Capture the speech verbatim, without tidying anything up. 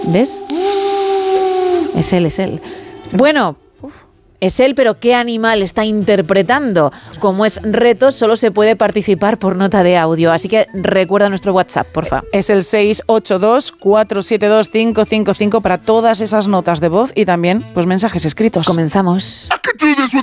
¿Ves? Es él, es él. Bueno, es él, pero ¿qué animal está interpretando? Como es reto, solo se puede participar por nota de audio. Así que recuerda nuestro WhatsApp, porfa. Es el seis ocho dos, cuatro siete dos, cinco cinco cinco para todas esas notas de voz y también pues mensajes escritos. Comenzamos.